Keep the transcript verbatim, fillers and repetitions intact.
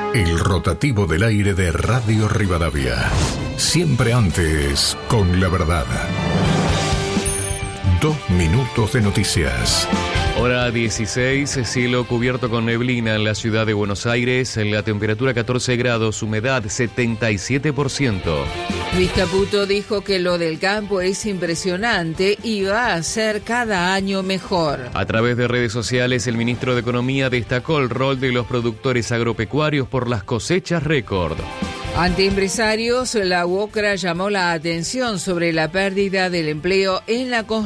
El rotativo del aire de Radio Rivadavia. Siempre antes, con la verdad. Dos minutos de noticias. Hora dieciséis, cielo cubierto con neblina en la ciudad de Buenos Aires, la temperatura catorce grados, humedad setenta y siete por ciento. Luis Caputo dijo que lo del campo es impresionante y va a ser cada año mejor. A través de redes sociales, el ministro de Economía destacó el rol de los productores agropecuarios por las cosechas récord. Ante empresarios, la UOCRA llamó la atención sobre la pérdida del empleo en la construcción.